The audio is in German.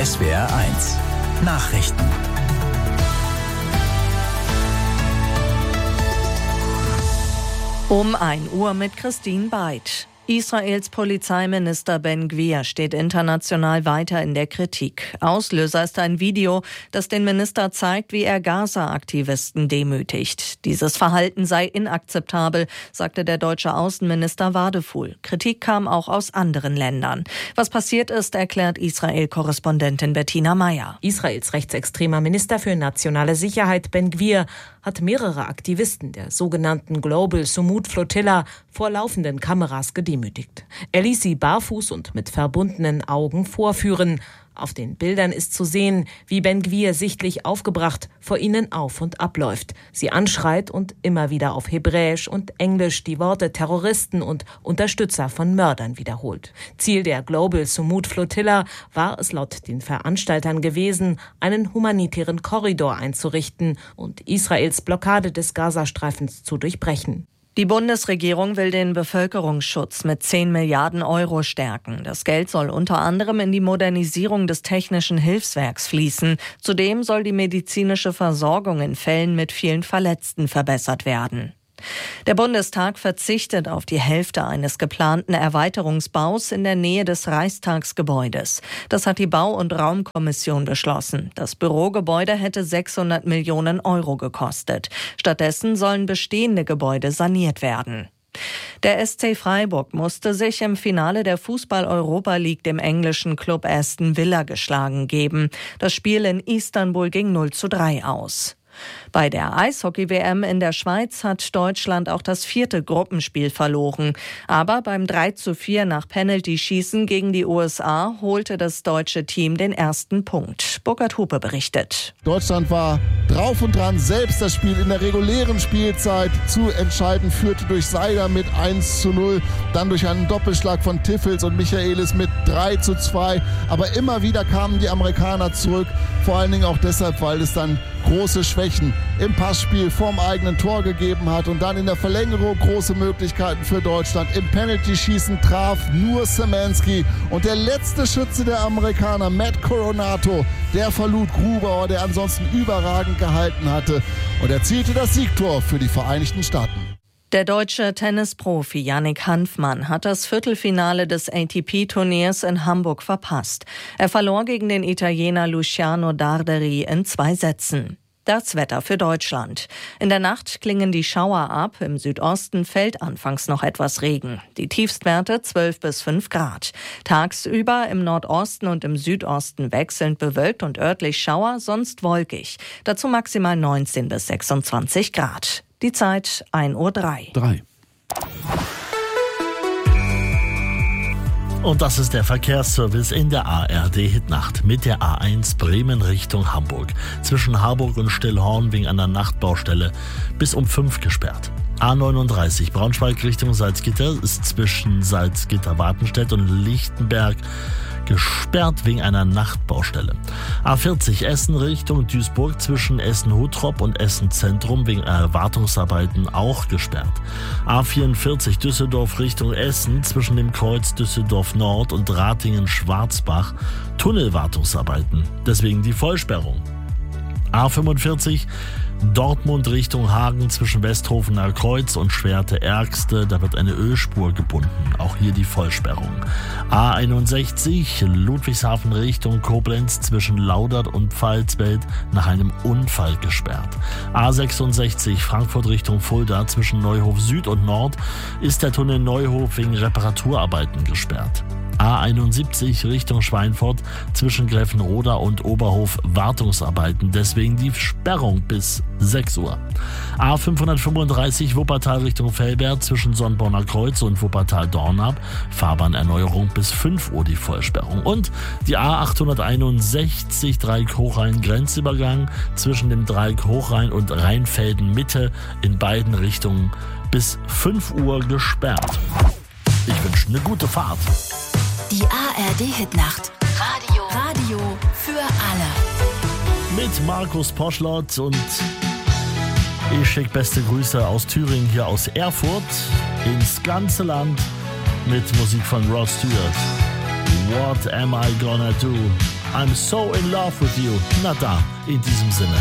SWR1 Nachrichten. Um 1 Uhr mit Christine Beid. Israels Polizeiminister Ben Gvir steht international weiter in der Kritik. Auslöser ist ein Video, das den Minister zeigt, wie er Gaza-Aktivisten demütigt. Dieses Verhalten sei inakzeptabel, sagte der deutsche Außenminister Wadefuhl. Kritik kam auch aus anderen Ländern. Was passiert ist, erklärt Israel-Korrespondentin Bettina Meyer. Israels rechtsextremer Minister für nationale Sicherheit Ben Gvir hat mehrere Aktivisten der sogenannten Global Sumud Flotilla vor laufenden Kameras gedemütigt. Er ließ sie barfuß und mit verbundenen Augen vorführen. Auf den Bildern ist zu sehen, wie Ben Gvir sichtlich aufgebracht vor ihnen auf und abläuft, sie anschreit und immer wieder auf Hebräisch und Englisch die Worte Terroristen und Unterstützer von Mördern wiederholt. Ziel der Global Sumud Flotilla war es laut den Veranstaltern gewesen, einen humanitären Korridor einzurichten und Israels Blockade des Gazastreifens zu durchbrechen. Die Bundesregierung will den Bevölkerungsschutz mit 10 Milliarden Euro stärken. Das Geld soll unter anderem in die Modernisierung des technischen Hilfswerks fließen. Zudem soll die medizinische Versorgung in Fällen mit vielen Verletzten verbessert werden. Der Bundestag verzichtet auf die Hälfte eines geplanten Erweiterungsbaus in der Nähe des Reichstagsgebäudes. Das hat die Bau- und Raumkommission beschlossen. Das Bürogebäude hätte 600 Millionen Euro gekostet. Stattdessen sollen bestehende Gebäude saniert werden. Der SC Freiburg musste sich im Finale der Fußball-Europa League dem englischen Club Aston Villa geschlagen geben. Das Spiel in Istanbul ging 0:3 aus. Bei der Eishockey-WM in der Schweiz hat Deutschland auch das 4. Gruppenspiel verloren. Aber beim 3:4 nach Penalty-Schießen gegen die USA holte das deutsche Team den ersten Punkt. Burkhard Hupe berichtet. Deutschland war drauf und dran, selbst das Spiel in der regulären Spielzeit zu entscheiden, führte durch Seider mit 1:0, dann durch einen Doppelschlag von Tiffels und Michaelis mit 3:2. Aber immer wieder kamen die Amerikaner zurück, vor allen Dingen auch deshalb, weil es dann große Schwächen im Passspiel vorm eigenen Tor gegeben hat und dann in der Verlängerung große Möglichkeiten für Deutschland. Im Penalty-Schießen traf nur Szymanski und der letzte Schütze der Amerikaner, Matt Coronato, der verlud Grubauer, der ansonsten überragend gehalten hatte, und erzielte das Siegtor für die Vereinigten Staaten. Der deutsche Tennisprofi Yannick Hanfmann hat das Viertelfinale des ATP-Turniers in Hamburg verpasst. Er verlor gegen den Italiener Luciano Darderi in 2 Sätzen. Das Wetter für Deutschland. In der Nacht klingen die Schauer ab. Im Südosten fällt anfangs noch etwas Regen. Die Tiefstwerte 12 bis 5 Grad. Tagsüber im Nordosten und im Südosten wechselnd bewölkt und örtlich Schauer, sonst wolkig. Dazu maximal 19 bis 26 Grad. Die Zeit 1:03 Uhr. Und das ist der Verkehrsservice in der ARD-Hitnacht mit der A1 Bremen Richtung Hamburg. Zwischen Harburg und Stillhorn wegen einer Nachtbaustelle bis um 5 gesperrt. A39 Braunschweig Richtung Salzgitter ist zwischen Salzgitter-Wartenstedt und Lichtenberg gesperrt wegen einer Nachtbaustelle. A40 Essen Richtung Duisburg zwischen Essen-Huttrop und Essen-Zentrum wegen Wartungsarbeiten auch gesperrt. A44 Düsseldorf Richtung Essen zwischen dem Kreuz Düsseldorf Nord und Ratingen-Schwarzbach Tunnelwartungsarbeiten, deswegen die Vollsperrung. A45 Dortmund Richtung Hagen zwischen Westhofener Kreuz und Schwerte-Ergste, da wird eine Ölspur gebunden, auch hier die Vollsperrung. A61 Ludwigshafen Richtung Koblenz zwischen Laudert und Pfalzwelt nach einem Unfall gesperrt. A66 Frankfurt Richtung Fulda zwischen Neuhof Süd und Nord ist der Tunnel Neuhof wegen Reparaturarbeiten gesperrt. A71 Richtung Schweinfurt zwischen Gräfenroda und Oberhof Wartungsarbeiten, deswegen die Sperrung bis 6 Uhr. A535 Wuppertal Richtung Velbert zwischen Sonnborner Kreuz und Wuppertal-Dornab, Fahrbahnerneuerung bis 5 Uhr die Vollsperrung. Und die A861 Dreieck-Hochrhein Grenzübergang zwischen dem Dreieck Hochrhein und Rheinfelden Mitte in beiden Richtungen bis 5 Uhr gesperrt. Ich wünsche eine gute Fahrt. Die ARD-Hitnacht. Radio für alle. Mit Markus Poschlott und ich schicke beste Grüße aus Thüringen, hier aus Erfurt, ins ganze Land mit Musik von Rod Stewart. What am I gonna do? I'm so in love with you. Na da, in diesem Sinne.